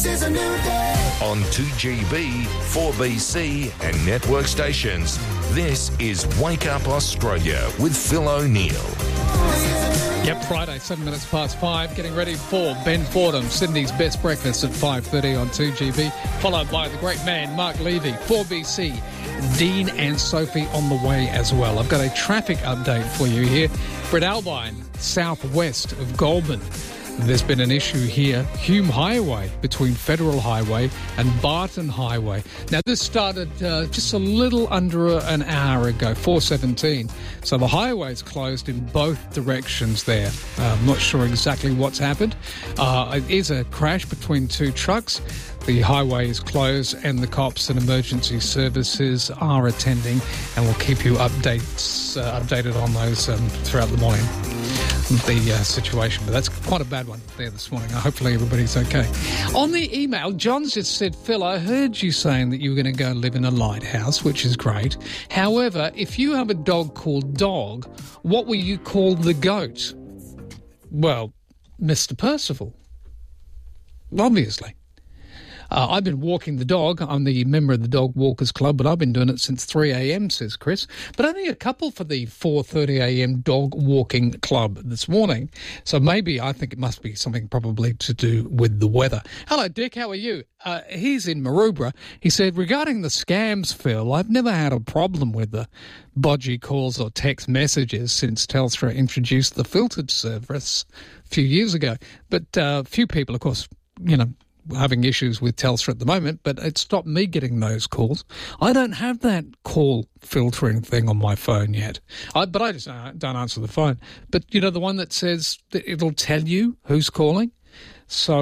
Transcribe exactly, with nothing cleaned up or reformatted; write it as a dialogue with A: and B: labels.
A: This is a new day.
B: On two G B, four B C and network stations, this is Wake Up Australia with Phil O'Neill.
C: Yep, Friday, seven minutes past five, getting ready for Ben Fordham, Sydney's Best Breakfast at five thirty on two G B, followed by the great man, Mark Levy, four B C, Dean and Sophie on the way as well. I've got a traffic update for you here. Brett Albine, southwest of Goulburn. There's been an issue here, Hume Highway, between Federal Highway and Barton Highway. Now, this started uh, just a little under an hour ago, four seventeen. So the highway's closed in both directions there. Uh, I'm not sure exactly what's happened. Uh, it is a crash between two trucks. The highway is closed and the cops and emergency services are attending, and we'll keep you updates, uh, updated on those um, throughout the morning. The uh, situation, but that's quite a bad one there this morning. Hopefully everybody's okay. On the email, John's just said, Phil, I heard you saying that you were going to go live in a lighthouse, which is great. However, if you have a dog called Dog, what will you call the goat? Well, Mister Percival. Obviously. Uh, I've been walking the dog. I'm the member of the Dog Walkers Club, but I've been doing it since three a.m, says Chris. But only a couple for the four thirty a.m. Dog Walking Club this morning. So maybe I think it must be something probably to do with the weather. Hello, Dick. How are you? Uh, he's in Maroubra. He said, regarding the scams, Phil, I've never had a problem with the bodgy calls or text messages since Telstra introduced the filtered service a few years ago. But a uh, few people, of course, you know, having issues with Telstra at the moment, but it stopped me getting those calls. I don't have that call filtering thing on my phone yet. I, but I just uh, don't answer the phone. But, you know, the one that says that it'll tell you who's calling? So